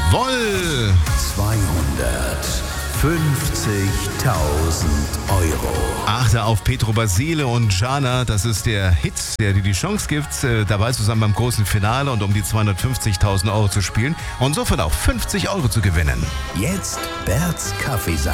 Jawohl! 250.000 Euro. Achte auf Petro Basile und Jana. Das ist der Hit, der dir die Chance gibt, dabei zu sein beim großen Finale und um die 250.000 Euro zu spielen und sofort auch 50 Euro zu gewinnen. Jetzt Berts Kaffeesatz.